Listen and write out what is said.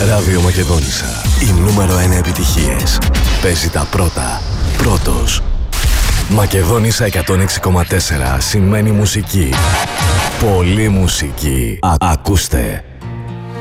Ράδιο Μακεδόνισσα. Οι νούμερο 1 επιτυχίες. Παίζει τα πρώτα. Πρώτος. Μακεδόνισσα 106,4 σημαίνει μουσική. Πολύ μουσική. Ακούστε.